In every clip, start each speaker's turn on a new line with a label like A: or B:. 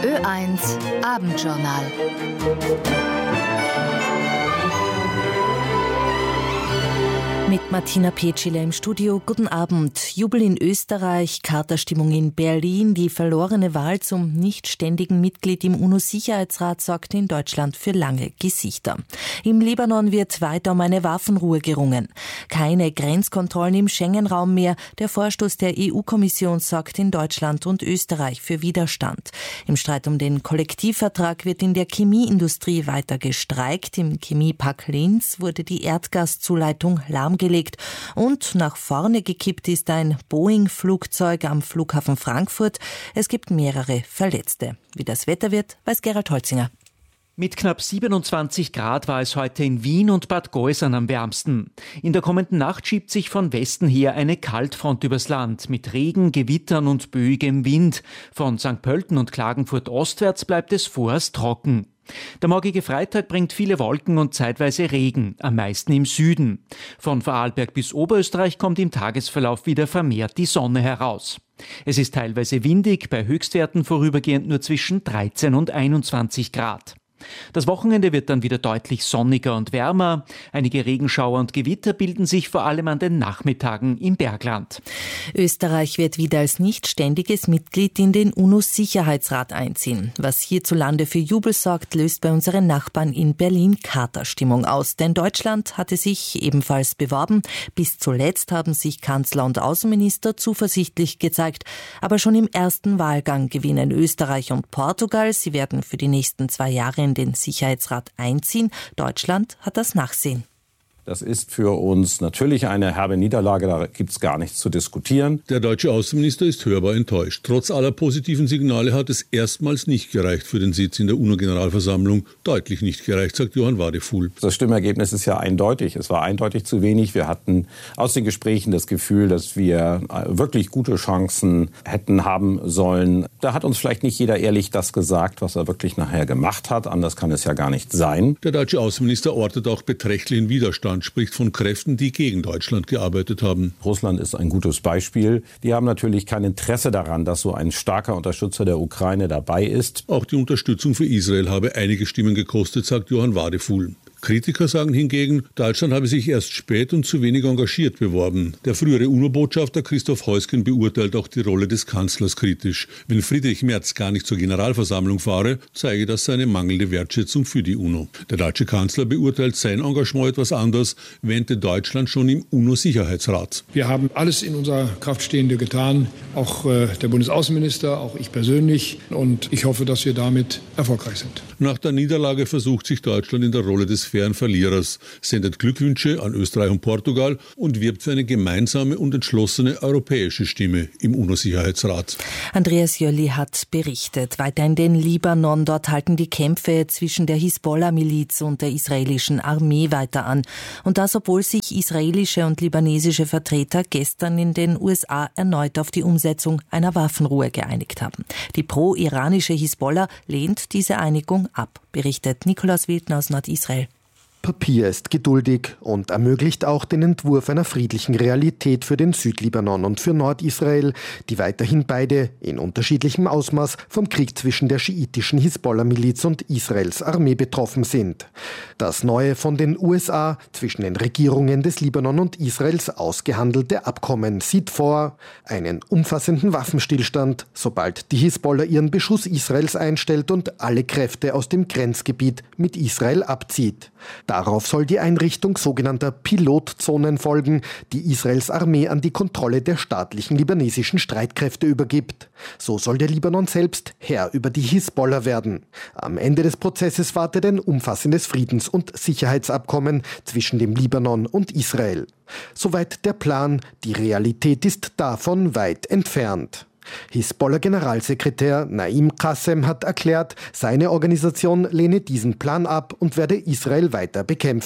A: Ö1 Abendjournal.
B: Mit Martina Petschile im Studio. Guten Abend. Jubel in Österreich, Katerstimmung in Berlin. Die verlorene Wahl zum nicht ständigen Mitglied im UNO-Sicherheitsrat sorgte in Deutschland für lange Gesichter. Im Libanon wird weiter um eine Waffenruhe gerungen. Keine Grenzkontrollen im Schengen-Raum mehr. Der Vorstoß der EU-Kommission sorgt in Deutschland und Österreich für Widerstand. Im Streit um den Kollektivvertrag wird in der Chemieindustrie weiter gestreikt. Im Chemiepark Linz wurde die Erdgaszuleitung lahmgelegt und nach vorne gekippt ist ein Boeing-Flugzeug am Flughafen Frankfurt. Es gibt mehrere Verletzte. Wie das Wetter wird, weiß Gerald Holzinger.
C: Mit knapp 27 Grad war es heute in Wien und Bad Gäusern am wärmsten. In der kommenden Nacht schiebt sich von Westen her eine Kaltfront übers Land mit Regen, Gewittern und böigem Wind. Von St. Pölten und Klagenfurt ostwärts bleibt es vorerst trocken. Der morgige Freitag bringt viele Wolken und zeitweise Regen, am meisten im Süden. Von Vorarlberg bis Oberösterreich kommt im Tagesverlauf wieder vermehrt die Sonne heraus. Es ist teilweise windig, bei Höchstwerten vorübergehend nur zwischen 13 und 21 Grad. Das Wochenende wird dann wieder deutlich sonniger und wärmer. Einige Regenschauer und Gewitter bilden sich vor allem an den Nachmittagen im Bergland.
B: Österreich wird wieder als nicht ständiges Mitglied in den UNO-Sicherheitsrat einziehen. Was hierzulande für Jubel sorgt, löst bei unseren Nachbarn in Berlin Katerstimmung aus. Denn Deutschland hatte sich ebenfalls beworben. Bis zuletzt haben sich Kanzler und Außenminister zuversichtlich gezeigt. Aber schon im ersten Wahlgang gewinnen Österreich und Portugal. Sie werden für die nächsten 2 Jahre in den Sicherheitsrat einziehen. Deutschland hat das Nachsehen.
D: Das ist für uns natürlich eine herbe Niederlage, da gibt es gar nichts zu diskutieren.
E: Der deutsche Außenminister ist hörbar enttäuscht. Trotz aller positiven Signale hat es erstmals nicht gereicht für den Sitz in der UNO-Generalversammlung. Deutlich nicht gereicht, sagt Johann Wadefuhl.
D: Das Stimmergebnis ist ja eindeutig. Es war eindeutig zu wenig. Wir hatten aus den Gesprächen das Gefühl, dass wir wirklich gute Chancen hätten haben sollen. Da hat uns vielleicht nicht jeder ehrlich das gesagt, was er wirklich nachher gemacht hat. Anders kann es ja gar nicht sein.
E: Der deutsche Außenminister ortet auch beträchtlichen Widerstand, spricht von Kräften, die gegen Deutschland gearbeitet haben.
D: Russland ist ein gutes Beispiel. Die haben natürlich kein Interesse daran, dass so ein starker Unterstützer der Ukraine dabei ist.
E: Auch die Unterstützung für Israel habe einige Stimmen gekostet, sagt Johann Wadefuhl. Kritiker sagen hingegen, Deutschland habe sich erst spät und zu wenig engagiert beworben. Der frühere UNO-Botschafter Christoph Heusgen beurteilt auch die Rolle des Kanzlers kritisch. Wenn Friedrich Merz gar nicht zur Generalversammlung fahre, zeige das seine mangelnde Wertschätzung für die UNO. Der deutsche Kanzler beurteilt sein Engagement etwas anders, wähnte Deutschland schon im UNO-Sicherheitsrat.
F: Wir haben alles in unserer Kraft Stehende getan, auch der Bundesaußenminister, auch ich persönlich. Und ich hoffe, dass wir damit erfolgreich sind.
E: Nach der Niederlage versucht sich Deutschland in der Rolle des fairen Verlierers, sendet Glückwünsche an Österreich und Portugal und wirbt für eine gemeinsame und entschlossene europäische Stimme im UNO-Sicherheitsrat.
B: Andreas Jölli hat berichtet. Weiter in den Libanon. Dort halten die Kämpfe zwischen der Hisbollah-Miliz und der israelischen Armee weiter an. Und das, obwohl sich israelische und libanesische Vertreter gestern in den USA erneut auf die Umsetzung einer Waffenruhe geeinigt haben. Die pro-iranische Hisbollah lehnt diese Einigung ab, berichtet Nikolaus Wildner aus Nordisrael.
G: Papier ist geduldig und ermöglicht auch den Entwurf einer friedlichen Realität für den Südlibanon und für Nordisrael, die weiterhin beide in unterschiedlichem Ausmaß vom Krieg zwischen der schiitischen Hisbollah-Miliz und Israels Armee betroffen sind. Das neue von den USA zwischen den Regierungen des Libanon und Israels ausgehandelte Abkommen sieht vor einen umfassenden Waffenstillstand, sobald die Hisbollah ihren Beschuss Israels einstellt und alle Kräfte aus dem Grenzgebiet mit Israel abzieht. Darauf soll die Einrichtung sogenannter Pilotzonen folgen, die Israels Armee an die Kontrolle der staatlichen libanesischen Streitkräfte übergibt. So soll der Libanon selbst Herr über die Hisbollah werden. Am Ende des Prozesses wartet ein umfassendes Friedens- und Sicherheitsabkommen zwischen dem Libanon und Israel. Soweit der Plan, die Realität ist davon weit entfernt. Hisbollah-Generalsekretär Naim Qassem hat erklärt, seine Organisation lehne diesen Plan ab und werde Israel weiter bekämpfen.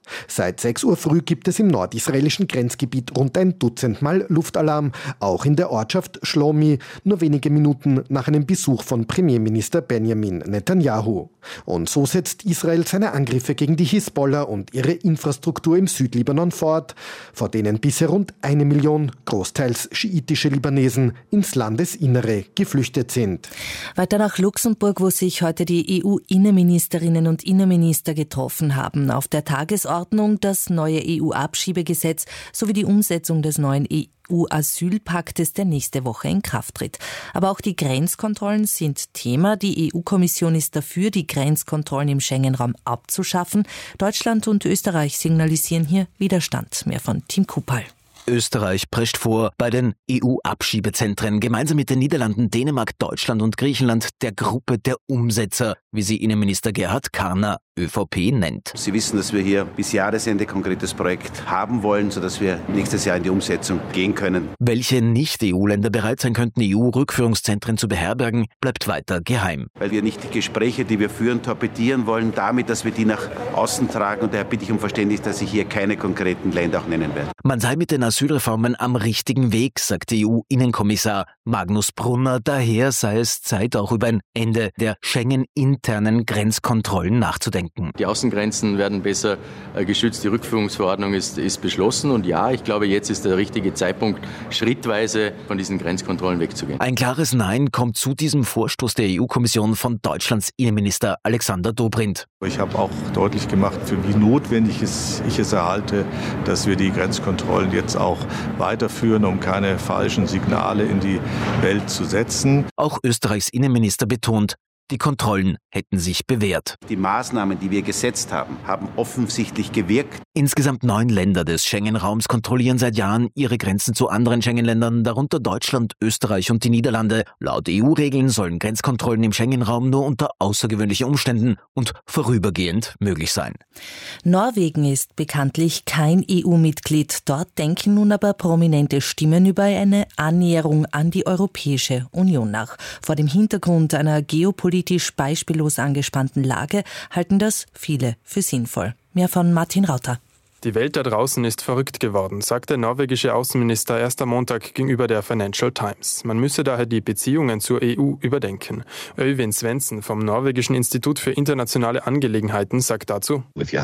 G: Seit 6 Uhr früh gibt es im nordisraelischen Grenzgebiet rund ein Dutzend Mal Luftalarm, auch in der Ortschaft Shlomi, nur wenige Minuten nach einem Besuch von Premierminister Benjamin Netanyahu. Und so setzt Israel seine Angriffe gegen die Hisbollah und ihre Infrastruktur im Südlibanon fort, vor denen bisher rund 1 Million, großteils schiitische Libanesen, ins Landesinnere geflüchtet sind.
B: Weiter nach Luxemburg, wo sich heute die EU-Innenministerinnen und Innenminister getroffen haben. Auf der Tagesordnung das neue EU-Abschiebegesetz sowie die Umsetzung des neuen EU-Asylpaktes, der nächste Woche in Kraft tritt. Aber auch die Grenzkontrollen sind Thema. Die EU-Kommission ist dafür, die Grenzkontrollen im Schengen-Raum abzuschaffen. Deutschland und Österreich signalisieren hier Widerstand. Mehr von Tim Kupal.
H: Österreich prescht vor, bei den EU-Abschiebezentren gemeinsam mit den Niederlanden, Dänemark, Deutschland und Griechenland der Gruppe der Umsetzer, wie sie Innenminister Gerhard Karner, ÖVP, nennt.
I: Sie wissen, dass wir hier bis Jahresende ein konkretes Projekt haben wollen, sodass wir nächstes Jahr in die Umsetzung gehen können.
H: Welche Nicht-EU-Länder bereit sein könnten, EU-Rückführungszentren zu beherbergen, bleibt weiter geheim.
I: Weil wir nicht die Gespräche, die wir führen, torpedieren wollen, damit, dass wir die nach außen tragen. Und daher bitte ich um Verständnis, dass ich hier keine konkreten Länder auch nennen werde.
H: Man sei mit den Asylreformen am richtigen Weg, sagt EU-Innenkommissar Magnus Brunner. Daher sei es Zeit, auch über ein Ende der Schengen-internen Grenzkontrollen nachzudenken.
J: Die Außengrenzen werden besser geschützt, die Rückführungsverordnung ist beschlossen und ja, ich glaube, jetzt ist der richtige Zeitpunkt, schrittweise von diesen Grenzkontrollen wegzugehen.
H: Ein klares Nein kommt zu diesem Vorstoß der EU-Kommission von Deutschlands Innenminister Alexander Dobrindt.
K: Ich habe auch deutlich gemacht, für wie notwendig ich es erhalte, dass wir die Grenzkontrollen jetzt auch weiterführen, um keine falschen Signale in die Welt zu setzen.
H: Auch Österreichs Innenminister betont, die Kontrollen hätten sich bewährt.
I: Die Maßnahmen, die wir gesetzt haben, haben offensichtlich gewirkt.
H: Insgesamt 9 Länder des Schengen-Raums kontrollieren seit Jahren ihre Grenzen zu anderen Schengen-Ländern, darunter Deutschland, Österreich und die Niederlande. Laut EU-Regeln sollen Grenzkontrollen im Schengen-Raum nur unter außergewöhnlichen Umständen und vorübergehend möglich sein.
B: Norwegen ist bekanntlich kein EU-Mitglied. Dort denken nun aber prominente Stimmen über eine Annäherung an die Europäische Union nach. Vor dem Hintergrund einer geopolitischen beispiellos angespannten Lage halten das viele für sinnvoll. Mehr von Martin Rauter.
L: Die Welt da draußen ist verrückt geworden, sagt der norwegische Außenminister erst am Montag gegenüber der Financial Times. Man müsse daher die Beziehungen zur EU überdenken. Øyvind Svendsen vom norwegischen Institut für internationale Angelegenheiten sagt dazu: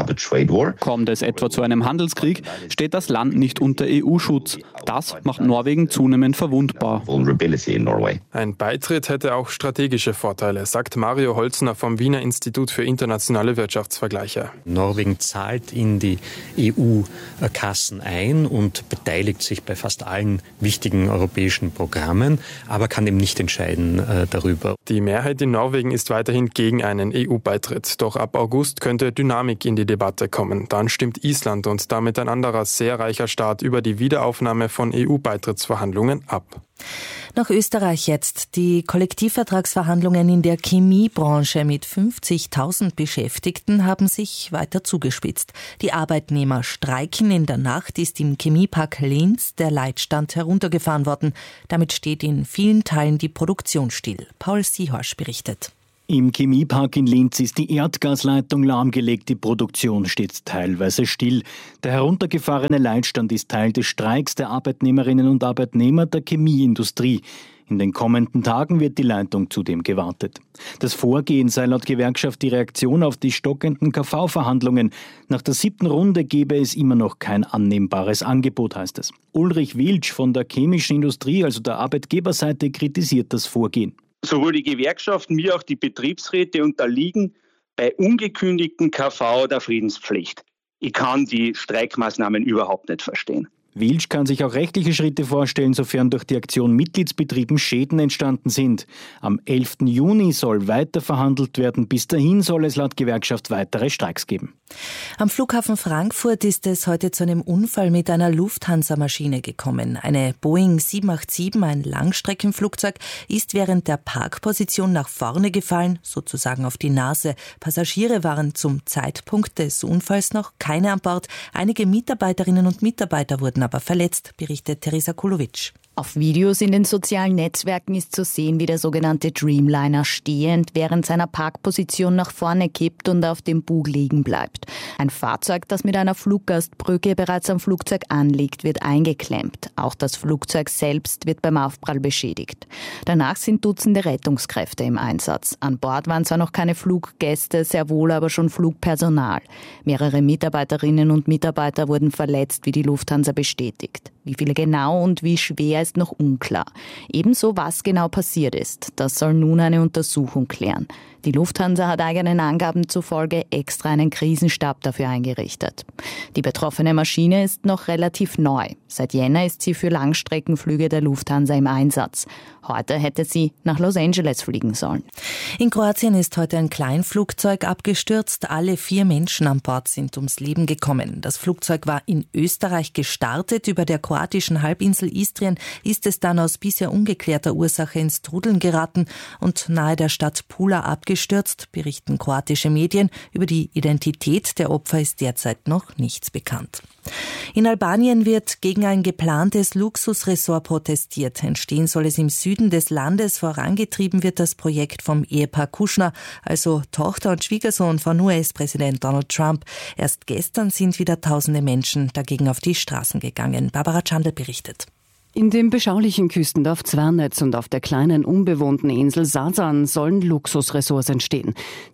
M: Kommt es etwa zu einem Handelskrieg, steht das Land nicht unter EU-Schutz. Das macht Norwegen zunehmend verwundbar.
L: Ein Beitritt hätte auch strategische Vorteile, sagt Mario Holzner vom Wiener Institut für internationale Wirtschaftsvergleiche.
N: Norwegen zahlt in die EU-Kassen ein und beteiligt sich bei fast allen wichtigen europäischen Programmen, aber kann eben nicht entscheiden darüber.
L: Die Mehrheit in Norwegen ist weiterhin gegen einen EU-Beitritt. Doch ab August könnte Dynamik in die Debatte kommen. Dann stimmt Island und damit ein anderer sehr reicher Staat über die Wiederaufnahme von EU-Beitrittsverhandlungen ab.
B: Nach Österreich jetzt. Die Kollektivvertragsverhandlungen in der Chemiebranche mit 50.000 Beschäftigten haben sich weiter zugespitzt. Die Arbeitnehmer streiken. In der Nacht ist im Chemiepark Linz der Leitstand heruntergefahren worden. Damit steht in vielen Teilen die Produktion still. Paul Siehorsch berichtet.
O: Im Chemiepark in Linz ist die Erdgasleitung lahmgelegt, die Produktion steht teilweise still. Der heruntergefahrene Leitstand ist Teil des Streiks der Arbeitnehmerinnen und Arbeitnehmer der Chemieindustrie. In den kommenden Tagen wird die Leitung zudem gewartet. Das Vorgehen sei laut Gewerkschaft die Reaktion auf die stockenden KV-Verhandlungen. Nach der 7. Runde gebe es immer noch kein annehmbares Angebot, heißt es. Ulrich Wiltsch von der chemischen Industrie, also der Arbeitgeberseite, kritisiert das Vorgehen.
P: Sowohl die Gewerkschaften wie auch die Betriebsräte unterliegen bei ungekündigten KV der Friedenspflicht. Ich kann die Streikmaßnahmen überhaupt nicht verstehen.
O: Wiltsch kann sich auch rechtliche Schritte vorstellen, sofern durch die Aktion Mitgliedsbetrieben Schäden entstanden sind. Am 11. Juni soll weiter verhandelt werden. Bis dahin soll es laut Gewerkschaft weitere Streiks geben.
B: Am Flughafen Frankfurt ist es heute zu einem Unfall mit einer Lufthansa-Maschine gekommen. Eine Boeing 787, ein Langstreckenflugzeug, ist während der Parkposition nach vorne gefallen, sozusagen auf die Nase. Passagiere waren zum Zeitpunkt des Unfalls noch keine an Bord. Einige Mitarbeiterinnen und Mitarbeiter wurden aber verletzt, berichtet Teresa Kulovic.
Q: Auf Videos in den sozialen Netzwerken ist zu sehen, wie der sogenannte Dreamliner stehend während seiner Parkposition nach vorne kippt und auf dem Bug liegen bleibt. Ein Fahrzeug, das mit einer Fluggastbrücke bereits am Flugzeug anliegt, wird eingeklemmt. Auch das Flugzeug selbst wird beim Aufprall beschädigt. Danach sind Dutzende Rettungskräfte im Einsatz. An Bord waren zwar noch keine Fluggäste, sehr wohl aber schon Flugpersonal. Mehrere Mitarbeiterinnen und Mitarbeiter wurden verletzt, wie die Lufthansa bestätigt. Wie viele genau und wie schwer ist noch unklar. Ebenso, was genau passiert ist. Das soll nun eine Untersuchung klären. Die Lufthansa hat eigenen Angaben zufolge extra einen Krisenstab dafür eingerichtet. Die betroffene Maschine ist noch relativ neu. Seit Jänner ist sie für Langstreckenflüge der Lufthansa im Einsatz. Heute hätte sie nach Los Angeles fliegen sollen.
B: In Kroatien ist heute ein Kleinflugzeug abgestürzt. Alle 4 Menschen an Bord sind ums Leben gekommen. Das Flugzeug war in Österreich gestartet. Über der kroatischen Halbinsel Istrien ist es dann aus bisher ungeklärter Ursache ins Trudeln geraten und nahe der Stadt Pula abgestürzt, berichten kroatische Medien. Über die Identität der Opfer ist derzeit noch nichts bekannt. In Albanien wird gegen ein geplantes Luxusresort protestiert. Entstehen soll es im Süden des Landes. Vorangetrieben wird das Projekt vom Ehepaar Kushner, also Tochter und Schwiegersohn von US-Präsident Donald Trump. Erst gestern sind wieder tausende Menschen dagegen auf die Straßen gegangen. Barbara Chandler berichtet.
R: In dem beschaulichen Küstendorf Zvernetz und auf der kleinen unbewohnten Insel Sazan sollen Luxusressorts entstehen.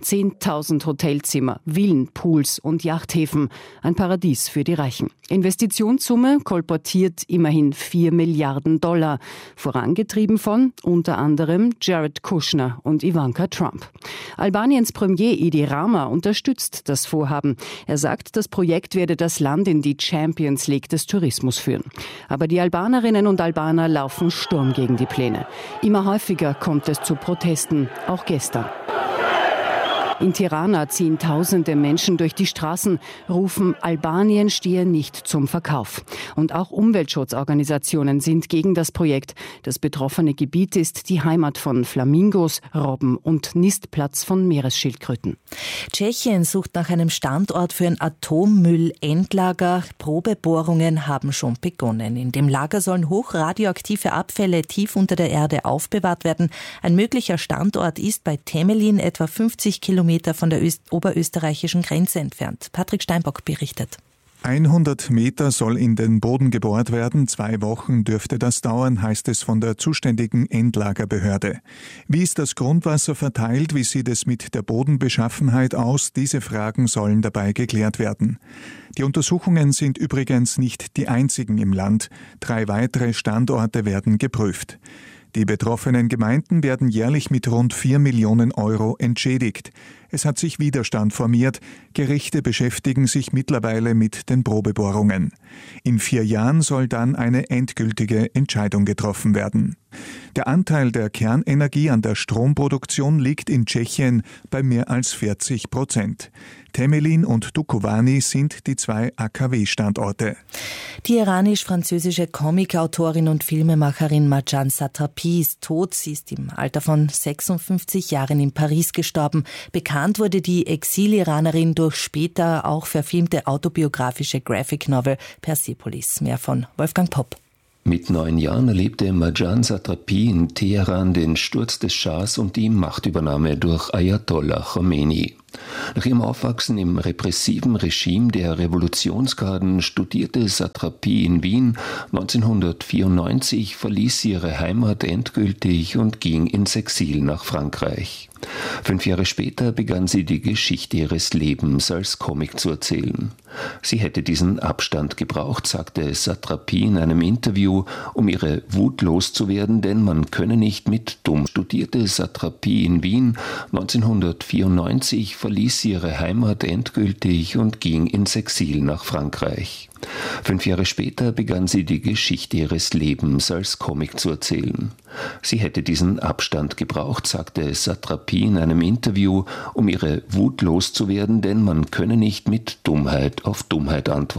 R: 10.000 Hotelzimmer, Villen, Pools und Yachthäfen. Ein Paradies für die Reichen. Investitionssumme kolportiert immerhin $4 Milliarden. Vorangetrieben von unter anderem Jared Kushner und Ivanka Trump. Albaniens Premier Edi Rama unterstützt das Vorhaben. Er sagt, das Projekt werde das Land in die Champions League des Tourismus führen. Aber die Albanerinnen und Albaner laufen Sturm gegen die Pläne. Immer häufiger kommt es zu Protesten, auch gestern. In Tirana ziehen tausende Menschen durch die Straßen, rufen, Albanien stehe nicht zum Verkauf. Und auch Umweltschutzorganisationen sind gegen das Projekt. Das betroffene Gebiet ist die Heimat von Flamingos, Robben und Nistplatz von Meeresschildkröten.
B: Tschechien sucht nach einem Standort für ein Atommüllendlager. Probebohrungen haben schon begonnen. In dem Lager sollen hochradioaktive Abfälle tief unter der Erde aufbewahrt werden. Ein möglicher Standort ist bei Temelin etwa 50 Kilometer von der oberösterreichischen Grenze entfernt. Patrick Steinbock berichtet.
S: 100 Meter soll in den Boden gebohrt werden. 2 Wochen dürfte das dauern, heißt es von der zuständigen Endlagerbehörde. Wie ist das Grundwasser verteilt? Wie sieht es mit der Bodenbeschaffenheit aus? Diese Fragen sollen dabei geklärt werden. Die Untersuchungen sind übrigens nicht die einzigen im Land. 3 weitere Standorte werden geprüft. Die betroffenen Gemeinden werden jährlich mit rund 4 Millionen Euro entschädigt. Es hat sich Widerstand formiert. Gerichte beschäftigen sich mittlerweile mit den Probebohrungen. In 4 Jahren soll dann eine endgültige Entscheidung getroffen werden. Der Anteil der Kernenergie an der Stromproduktion liegt in Tschechien bei mehr als 40%. Temelin und Dukovany sind die 2 AKW-Standorte.
B: Die iranisch-französische Comicautorin und Filmemacherin Marjane Satrapi ist tot. Sie ist im Alter von 56 Jahren in Paris gestorben. Bekannt wurde die Exil-Iranerin durch später auch verfilmte autobiografische Graphic Novel Persepolis. Mehr von Wolfgang Popp.
T: Mit 9 Jahren erlebte Marjane Satrapi in Teheran den Sturz des Schahs und die Machtübernahme durch Ayatollah Khomeini. Nach ihrem Aufwachsen im repressiven Regime der Revolutionsgarden studierte Satrapi in Wien. 1994 verließ sie ihre Heimat endgültig und ging ins Exil nach Frankreich. 5 Jahre später begann sie die Geschichte ihres Lebens als Comic zu erzählen. Sie hätte diesen Abstand gebraucht, sagte Satrapi in einem Interview, um ihre Wut loszuwerden, denn man könne nicht mit dumm. Studierte Satrapi in Wien. 1994 verließ sie ihre Heimat endgültig und ging ins Exil nach Frankreich. 5 Jahre später begann sie die Geschichte ihres Lebens als Comic zu erzählen. Sie hätte diesen Abstand gebraucht, sagte Satrapi in einem Interview, um ihre Wut loszuwerden, denn man könne nicht mit Dummheit auf Dummheit antworten.